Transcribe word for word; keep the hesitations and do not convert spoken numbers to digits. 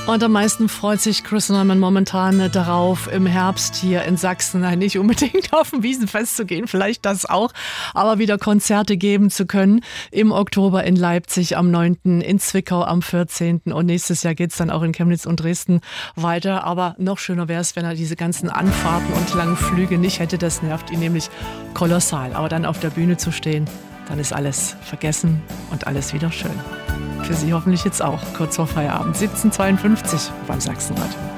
Und am meisten freut sich Chris Neumann momentan darauf, im Herbst hier in Sachsen, nein, nicht unbedingt auf ein Wiesenfest zu gehen, vielleicht das auch, aber wieder Konzerte geben zu können. Im Oktober in Leipzig am neunten, in Zwickau am vierzehnten und nächstes Jahr geht's dann auch in Chemnitz und Dresden weiter. Aber noch schöner wäre es, wenn er diese ganzen Anfahrten und langen Flüge nicht hätte. Das nervt ihn nämlich kolossal. Aber dann auf der Bühne zu stehen, dann ist alles vergessen und alles wieder schön. Für Sie hoffentlich jetzt auch, kurz vor Feierabend, siebzehn Uhr zweiundfünfzig beim Sachsenradio.